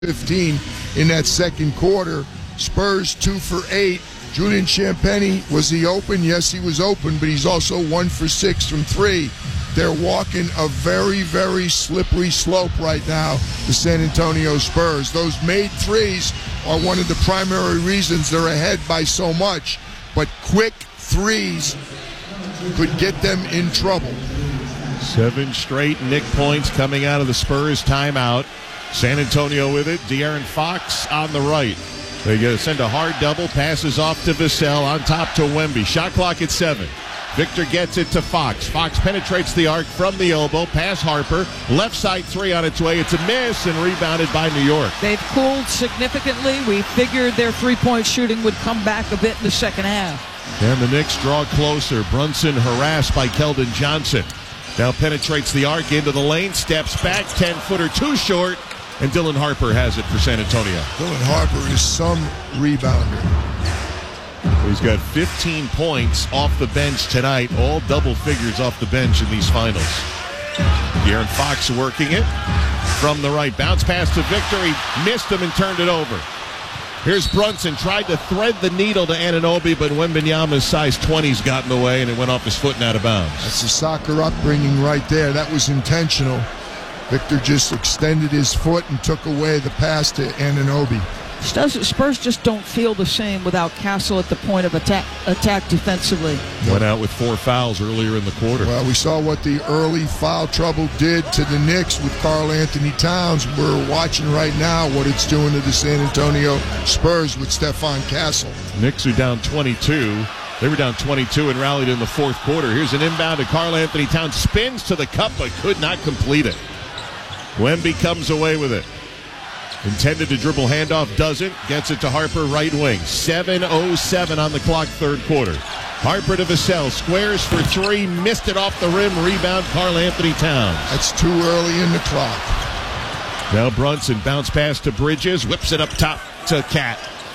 15 in that second quarter. Spurs 2 for 8. Julian Champagnie, was he open? Yes, he was open, but he's also 1 for 6 from 3. They're walking a very, very slippery slope right now, the San Antonio Spurs. Those made threes are one of the primary reasons they're ahead by so much, but quick threes could get them in trouble. 7 straight Knick points coming out of the Spurs timeout. San Antonio with it. De'Aaron Fox on the right. They send a hard double. Passes off to Vassell. On top to Wemby. Shot clock at 7. Victor gets it to Fox. Fox penetrates the arc from the elbow. Pass Harper. Left side 3 on its way. It's a miss and rebounded by New York. They've cooled significantly. We figured their three-point shooting would come back a bit in the second half. And the Knicks draw closer. Brunson harassed by Keldon Johnson. Now penetrates the arc into the lane. Steps back. 10-footer too short. And Dylan Harper has it for San Antonio. Dylan Harper is some rebounder. He's got 15 points off the bench tonight, all double figures off the bench in these finals. De'Aaron Fox working it from the right. Bounce pass to Victor. He missed him and turned it over. Here's Brunson. Tried to thread the needle to Anunoby, but Wembanyama's size 20's got in the way, and it went off his foot and out of bounds. That's a soccer upbringing right there. That was intentional. Victor just extended his foot and took away the pass to Anunoby. Spurs just don't feel the same without Castle at the point of attack defensively. Went out with 4 fouls earlier in the quarter. Well, we saw what the early foul trouble did to the Knicks with Karl Anthony Towns. We're watching right now what it's doing to the San Antonio Spurs with Stephon Castle. Knicks are down 22. They were down 22 and rallied in the fourth quarter. Here's an inbound to Karl Anthony Towns. Spins to the cup but could not complete it. Wemby comes away with it. Intended to dribble handoff, doesn't. Gets it to Harper, right wing. 7:07 on the clock, third quarter. Harper to Vassell, squares for 3, missed it off the rim. Rebound, Karl Anthony Towns. That's too early in the clock. Now Brunson, bounce pass to Bridges, whips it up top to Cat.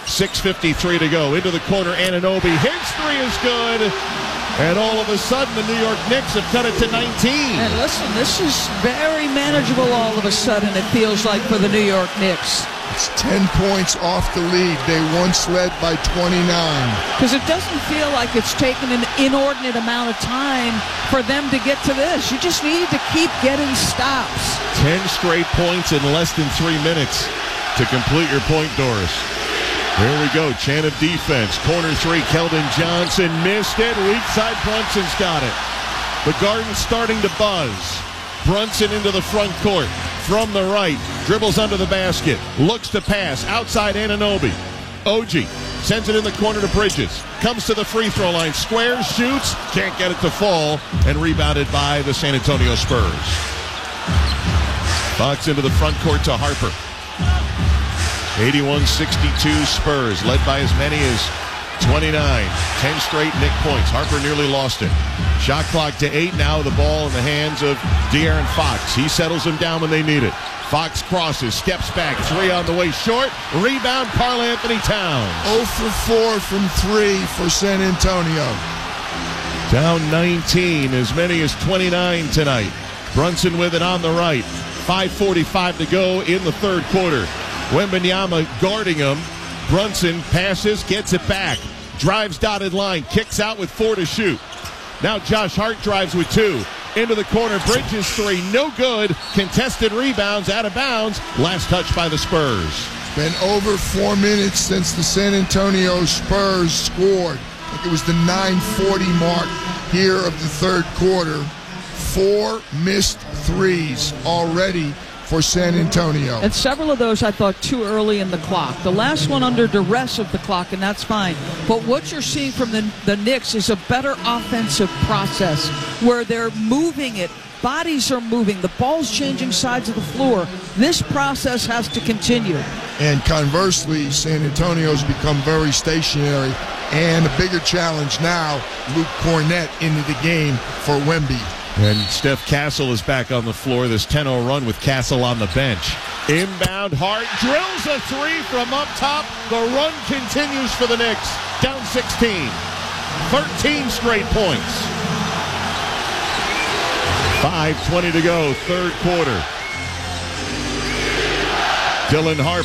6:53 to go. Into the corner, Anunoby. His 3 is good. And all of a sudden, the New York Knicks have cut it to 19. And listen, this is very manageable all of a sudden, it feels like, for the New York Knicks. It's 10 points off the lead. They once led by 29. Because it doesn't feel like it's taken an inordinate amount of time for them to get to this. You just need to keep getting stops. 10 straight points in less than 3 minutes to complete your point, Doris. There we go. Chant of defense. Corner 3, Keldon Johnson missed it. Weak side, Brunson's got it. The Garden's starting to buzz. Brunson into the front court. From the right. Dribbles under the basket. Looks to pass. Outside Anunoby. OG sends it in the corner to Bridges. Comes to the free throw line. Squares, shoots. Can't get it to fall. And rebounded by the San Antonio Spurs. Fox into the front court to Harper. 81-62 Spurs, led by as many as 29. 10 straight Knick points. Harper nearly lost it. Shot clock to 8. Now the ball in the hands of De'Aaron Fox. He settles them down when they need it. Fox crosses, steps back. 3 on the way short. Rebound, Karl Anthony Towns. 0 for 4 from 3 for San Antonio. Down 19, as many as 29 tonight. Brunson with it on the right. 5:45 to go in the third quarter. Wembanyama guarding him. Brunson passes, gets it back. Drives dotted line, kicks out with 4 to shoot. Now Josh Hart drives with 2. Into the corner, Bridges 3, no good. Contested rebounds, out of bounds. Last touch by the Spurs. Been over 4 minutes since the San Antonio Spurs scored. I think it was the 9:40 mark here of the third quarter. 4 missed threes already for San Antonio. And several of those I thought too early in the clock. The last one under duress of the clock, and that's fine. But what you're seeing from the Knicks is a better offensive process where they're moving it. Bodies are moving. The ball's changing sides of the floor. This process has to continue. And conversely, San Antonio's become very stationary. And a bigger challenge now, Luke Cornett into the game for Wemby. And Steph Castle is back on the floor. This 10-0 run with Castle on the bench. Inbound, Hart drills a 3 from up top. The run continues for the Knicks. Down 16. 13 straight points. 5:20 to go, third quarter. Dylan Harper